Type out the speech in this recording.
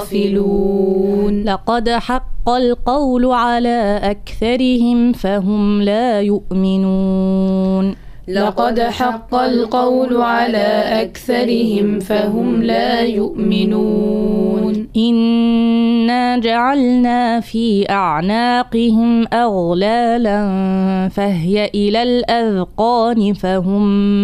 لقد حق القول على أكثرهم فهم لا يؤمنون. لقد حق القول على أكثرهم فهم لا يؤمنون. إنا جعلنا في أعناقهم أغلالا فهي إلى الأذقان فهم